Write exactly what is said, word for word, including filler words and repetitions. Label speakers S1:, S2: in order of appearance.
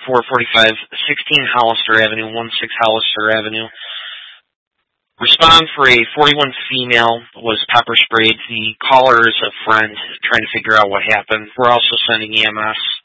S1: four forty-five, sixteen Hollister Avenue, one six Hollister Avenue. Respond for a forty-one female was pepper sprayed. The caller is a friend trying to figure out what happened. We're also sending E M S.